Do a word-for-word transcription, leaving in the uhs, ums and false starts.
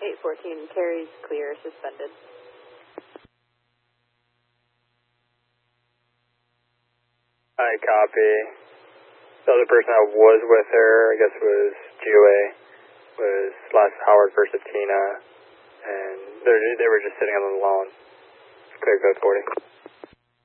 eight fourteen, carries clear, suspended. I copy. The other person that was with her, I guess, was G O A, was last Howard versus Tina, and they they were just sitting on the lawn. Clear code forty.